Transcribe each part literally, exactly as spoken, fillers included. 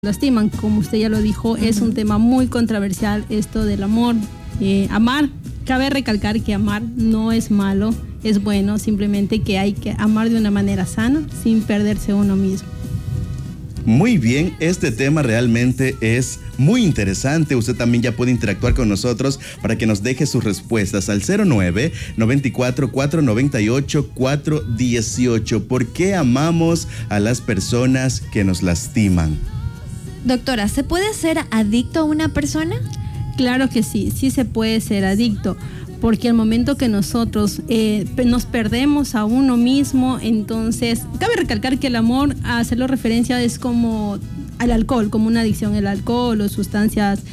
lastiman, como usted ya lo dijo, uh-huh. Es un tema muy controversial esto del amor. Eh, amar, cabe recalcar que amar no es malo, es bueno, simplemente que hay que amar de una manera sana, sin perderse uno mismo. Muy bien, este tema realmente es muy interesante. Usted también ya puede interactuar con nosotros para que nos deje sus respuestas al cero nueve, noventa y cuatro, cuatrocientos noventa y ocho, cuatrocientos dieciocho. ¿Por qué amamos a las personas que nos lastiman? Doctora, ¿se puede ser adicto a una persona? Claro que sí, sí se puede ser adicto, porque al momento que nosotros eh, nos perdemos a uno mismo, entonces cabe recalcar que el amor, a hacerlo referencia, es como al alcohol, como una adicción, el alcohol o sustancias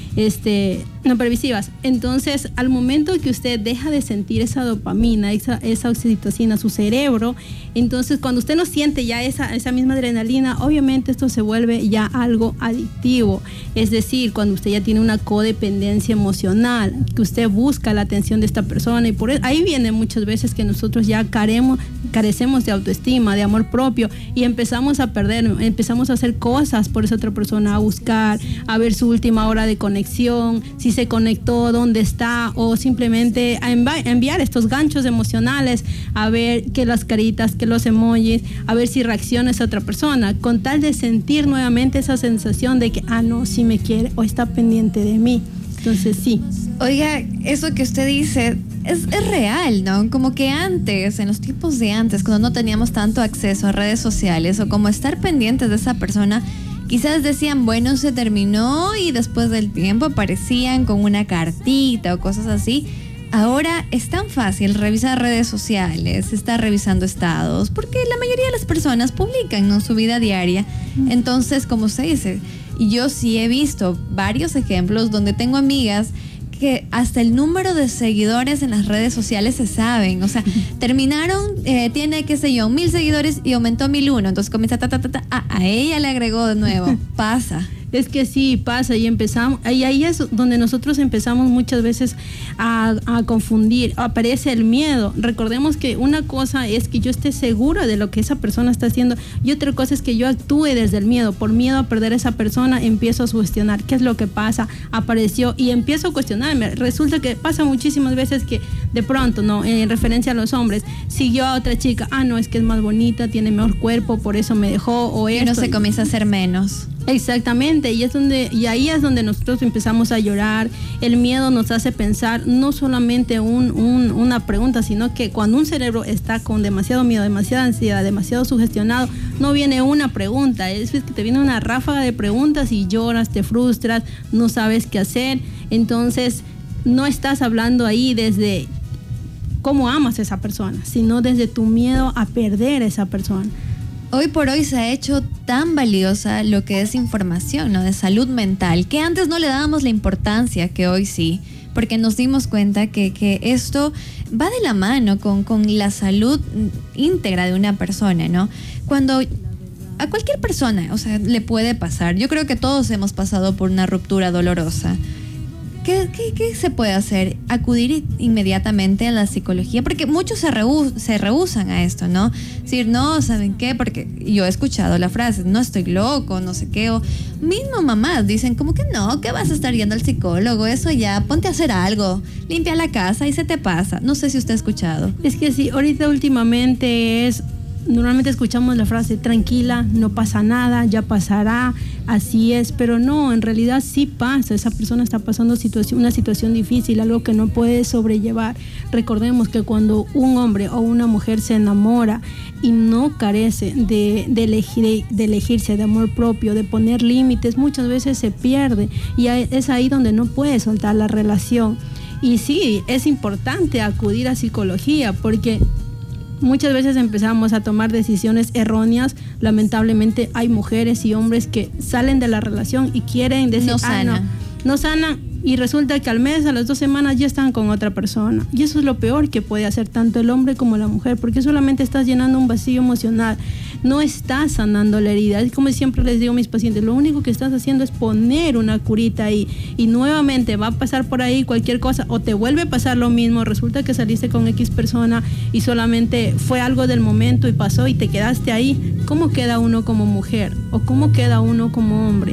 este, no permisivas. Entonces, al momento que usted deja de sentir esa dopamina, esa, esa oxitocina, su cerebro, entonces cuando usted no siente ya esa, esa misma adrenalina, obviamente esto se vuelve ya algo adictivo. Es decir, cuando usted ya tiene una codependencia emocional, que usted busca la atención de esta persona, y por eso, ahí viene muchas veces que nosotros ya caremos, carecemos de autoestima, de amor propio, y empezamos a perder, empezamos a hacer cosas por esa otra persona, a buscar, a ver su última hora de conexión, si se conectó, dónde está, o simplemente a envi- enviar estos ganchos emocionales, a ver que las caritas, que los emojis, a ver si reacciona esa otra persona, con tal de sentir nuevamente esa sensación de que, ah, no, sí me quiere o está pendiente de mí. Entonces, sí. Oiga, eso que usted dice es, es real, ¿no? Como que antes, en los tiempos de antes, cuando no teníamos tanto acceso a redes sociales, o como estar pendientes de esa persona, quizás decían, bueno, se terminó, y después del tiempo aparecían con una cartita o cosas así. Ahora es tan fácil revisar redes sociales, estar revisando estados, porque la mayoría de las personas publican, ¿no?, su vida diaria. Entonces, como usted dice, yo sí he visto varios ejemplos donde tengo amigas que hasta el número de seguidores en las redes sociales se saben. O sea, terminaron, eh, tiene, qué sé yo, mil seguidores y aumentó mil uno. Entonces comienza, ta, ta, ta, ta, a, a ella le agregó de nuevo. Pasa. Es que sí, pasa, y empezamos, y ahí es donde nosotros empezamos muchas veces a, a confundir, aparece el miedo. Recordemos que una cosa es que yo esté segura de lo que esa persona está haciendo, y otra cosa es que yo actúe desde el miedo. Por miedo a perder a esa persona, empiezo a cuestionar qué es lo que pasa, apareció, y empiezo a cuestionarme. Resulta que pasa muchísimas veces que de pronto, no, en referencia a los hombres, siguió a otra chica, ah, no, es que es más bonita, tiene mejor cuerpo, por eso me dejó, o esto. Y uno se comienza a hacer menos. Exactamente, y es donde, y ahí es donde nosotros empezamos a llorar. El miedo nos hace pensar no solamente un, un, una pregunta, sino que cuando un cerebro está con demasiado miedo, demasiada ansiedad, demasiado sugestionado, no viene una pregunta, es que te viene una ráfaga de preguntas y lloras, te frustras, no sabes qué hacer. Entonces no estás hablando ahí desde cómo amas a esa persona, sino desde tu miedo a perder a esa persona. Hoy por hoy se ha hecho tan valiosa lo que es información, ¿no?, de salud mental, que antes no le dábamos la importancia que hoy sí, porque nos dimos cuenta que, que esto va de la mano con, con la salud íntegra de una persona, ¿no? Cuando a cualquier persona, o sea, le puede pasar, yo creo que todos hemos pasado por una ruptura dolorosa. ¿Qué, qué, ¿Qué se puede hacer? Acudir inmediatamente a la psicología, porque muchos se, rehus, se rehusan a esto, ¿no? Decir, no, ¿saben qué? Porque yo he escuchado la frase, no estoy loco, no sé qué, o mismo mamás dicen, como que no, que vas a estar yendo al psicólogo, eso ya, ponte a hacer algo, limpia la casa y se te pasa. No sé si usted ha escuchado. Es que sí, ahorita últimamente es... Normalmente escuchamos la frase, tranquila, no pasa nada, ya pasará, así es, pero no, en realidad sí pasa, esa persona está pasando situación, una situación difícil, algo que no puede sobrellevar. Recordemos que cuando un hombre o una mujer se enamora y no carece de, de, elegir, de elegirse, de amor propio, de poner límites, muchas veces se pierde, y es ahí donde no puede soltar la relación. Y sí, es importante acudir a psicología, porque muchas veces empezamos a tomar decisiones erróneas. Lamentablemente hay mujeres y hombres que salen de la relación y quieren decir, no sanan. Ah, no, no sanan, y resulta que al mes, a las dos semanas ya están con otra persona. Y eso es lo peor que puede hacer tanto el hombre como la mujer, porque solamente estás llenando un vacío emocional, no estás sanando la herida. Es como siempre les digo a mis pacientes, lo único que estás haciendo es poner una curita ahí, y nuevamente va a pasar por ahí cualquier cosa, o te vuelve a pasar lo mismo, resulta que saliste con X persona y solamente fue algo del momento y pasó y te quedaste ahí. ¿Cómo queda uno como mujer? ¿O cómo queda uno como hombre?